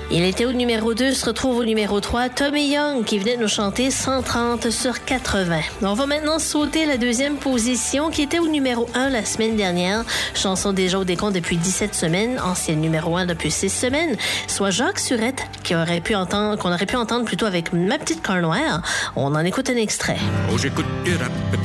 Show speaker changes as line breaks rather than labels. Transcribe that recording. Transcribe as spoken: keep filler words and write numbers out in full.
Il était au numéro deux, se retrouve au numéro trois, Tommy Young qui venait de nous chanter cent trente sur quatre-vingts. On va maintenant sauter la deuxième position qui était au numéro un la semaine dernière. Chanson déjà au décompte depuis dix-sept semaines, ancienne numéro un depuis six semaines, soit Jacques Surette qui aurait pu entendre, qu'on aurait pu entendre plutôt avec Ma petite Cornouaire. On en écoute un extrait.
Oh, j'écoute du rap.